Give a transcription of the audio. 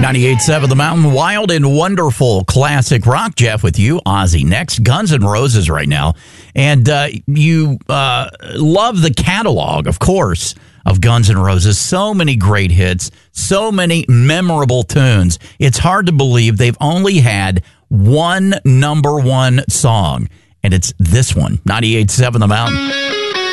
98.7 The Mountain, wild and wonderful classic rock. Jeff with you, Ozzy next. Guns N' Roses right now. And you love the catalog, of course, of Guns N' Roses. So many great hits, so many memorable tunes. It's hard to believe they've only had one number one song, and it's this one, 98.7 The Mountain.